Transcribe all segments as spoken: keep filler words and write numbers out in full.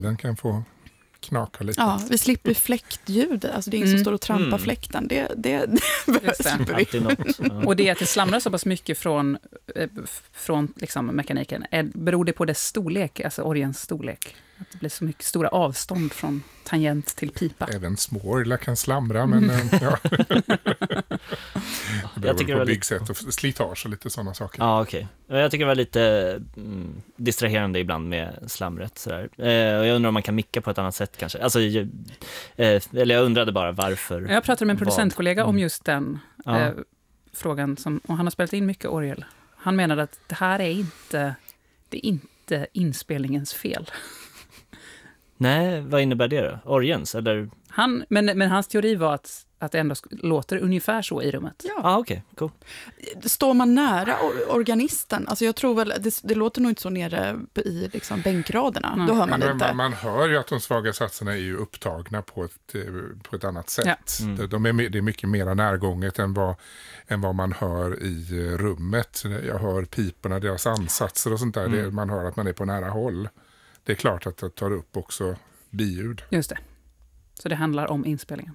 Den kan få knaka lite. Ja, vi slipper fläktljud. Alltså det är ingen Mm. som står och trampar Mm. fläkten. Det, det, det behöver vi. Alltid något. Ja. Och det att det slamrar så pass mycket från, eh, från liksom, mekaniken, är, beror det på dess storlek, alltså orgens storlek? Att det blir så mycket stora avstånd från tangent till pipa. Även små orglar kan slamra, men Mm. ja. Det beror Jag tycker på det var byggsätt och slitage och lite sådana saker. Ja, okej. Okay. Jag tycker det var lite mm, distraherande ibland med slamret. Sådär. Eh, och jag undrar om man kan micka på ett annat sätt kanske. Alltså, eh, eller jag undrade bara varför. Jag pratade med en producentkollega vad? om just den Ja. eh, frågan. Som, och han har spelat in mycket orgel. Han menade att det här är inte, det är inte inspelningens fel. Nej, vad innebär det då? Orgens? Eller? Han, men, men hans teori var att, att det ändå låter ungefär så i rummet. Ja. Ah, okej, okay, cool. Står man nära or- organisten, alltså jag tror väl, det, det låter nog inte så nere i liksom bänkraderna, Mm. då hör man Men inte. man, man hör ju att de svaga satserna är ju upptagna på ett, eh, på ett annat sätt. Ja. Mm. De är, det är mycket mer närgånget än vad, än vad man hör i eh, rummet. Jag hör piporna, deras ansatser och sånt där. Mm. Det, man hör att man är på nära håll. Det är klart att det tar upp också biljud. Just det. Så det handlar om inspelningen.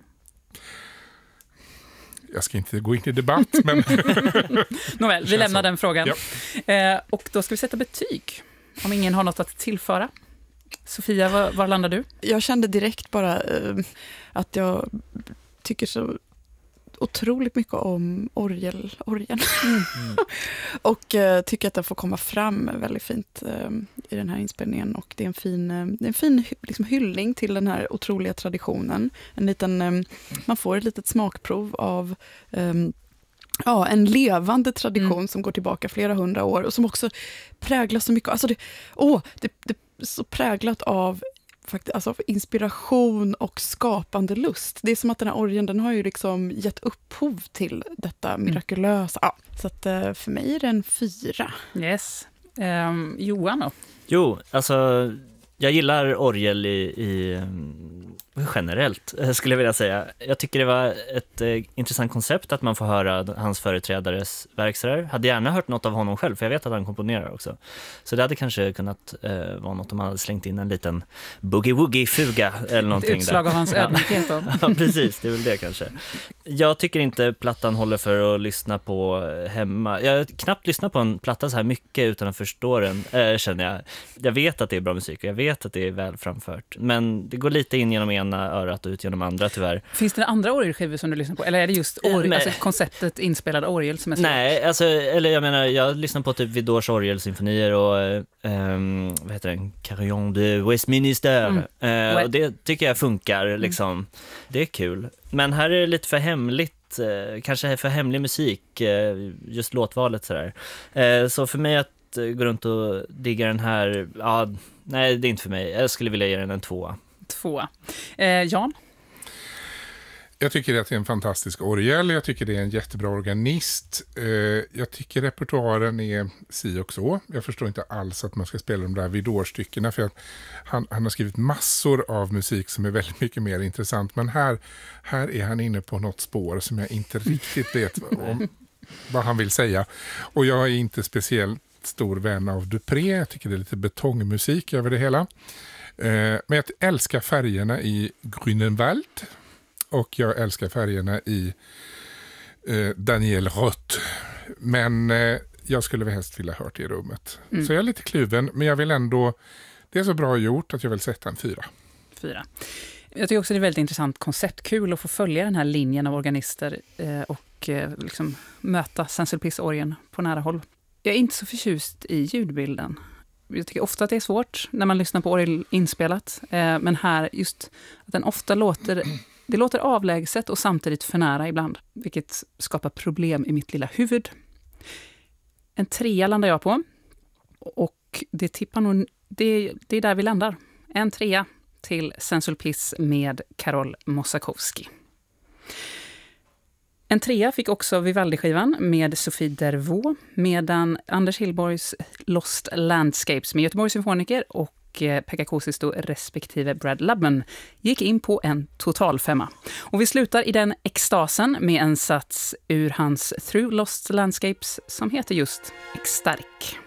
Jag ska inte gå in i debatt, men... Nåväl, vi lämnar så. den frågan. Ja. Eh, och då ska vi sätta betyg. Om ingen har något att tillföra. Sofia, var, var landar du? Jag kände direkt bara eh, att jag tycker så otroligt mycket om orgel, orgeln. Mm. och eh, tycker att den får komma fram väldigt fint eh, i den här inspelningen. Och det är en fin, eh, det är en fin hy- liksom hyllning till den här otroliga traditionen. En liten, eh, man får ett litet smakprov av eh, ja, en levande tradition Mm. som går tillbaka flera hundra år och som också präglas så mycket. Alltså det, åh, det, det är så präglat av Fakt- alltså inspiration och skapande lust. Det är som att den här orgeln, den har ju liksom gett upphov till detta mirakulösa. Ja, så att eh, för mig är det en fyra. Yes. Eh, Johan då? Jo, alltså jag gillar orgel i, i generellt, skulle jag vilja säga. Jag tycker det var ett eh, intressant koncept att man får höra hans företrädares verk sådär. Hade gärna hört något av honom själv, för jag vet att han komponerar också. Så det hade kanske kunnat eh, vara något om man hade slängt in en liten boogie-woogie-fuga eller någonting där. Utslag av hans ödmjukhet då. Ja, precis, det är väl det kanske. Jag tycker inte plattan håller för att lyssna på hemma. Jag har knappt lyssnat på en platta så här mycket utan att förstå den, äh, känner jag. Jag vet att det är bra musik och jag vet att det är väl framfört. Men det går lite in genom ena örat och ut genom andra tyvärr. Finns det andra orgelskivor som du lyssnar på? Eller är det just orgel, Nej. alltså konceptet inspelad orgel som är så? Nej, alltså, eller jag menar, jag lyssnar på typ Vidors orgelsymfonier och um, vad heter den? Carillon de Westminster. Mm. Uh, och det tycker jag funkar liksom. Mm. Det är kul. Men här är det lite för hemligt, uh, kanske för hemlig musik, uh, just låtvalet sådär. Uh, så för mig att uh, gå runt och digga den här, ja, uh, nej, det är inte för mig. Jag skulle vilja ge den en tvåa. Tvåa. Eh, Jan? Jag tycker att det är en fantastisk orgel. Jag tycker det är en jättebra organist. Eh, jag tycker repertoaren är si och så. Jag förstår inte alls att man ska spela de där Vidor-styckena, för att han, han har skrivit massor av musik som är väldigt mycket mer intressant. Men här, här är han inne på något spår som jag inte riktigt vet om vad han vill säga. Och jag är inte speciellt stor vän av Dupré. Jag tycker det är lite betongmusik över det hela. Eh, men jag älskar färgerna i Grünenwald. Och jag älskar färgerna i eh, Daniel Roth. Men eh, jag skulle väl helst vilja hört i rummet. Mm. Så jag är lite kluven, men jag vill ändå... Det är så bra gjort att jag vill sätta en fyra. Fyra. Jag tycker också det är ett väldigt intressant koncept. Kul att få följa den här linjen av organister eh, och eh, liksom möta Saint-Sulpice-orgeln på nära håll. Jag är inte så förtjust i ljudbilden. Jag tycker ofta att det är svårt när man lyssnar på orgel inspelat. Eh, men här just att den ofta låter... Det låter avlägset och samtidigt för nära ibland, vilket skapar problem i mitt lilla huvud. En trea landar jag på. Och det tippar nog, det, det är där vi landar. En trea till Saint-Sulpice med Karol Mossakowski. En trea fick också Vivaldi-skivan med Sophie Dervaux, medan Anders Hillborgs Lost Landscapes med Göteborgs symfoniker och Pekka Kuusisto respektive Brad Lubman gick in på en totalfemma. Och vi slutar i den extasen med en sats ur hans Through Lost Landscapes som heter just Extark.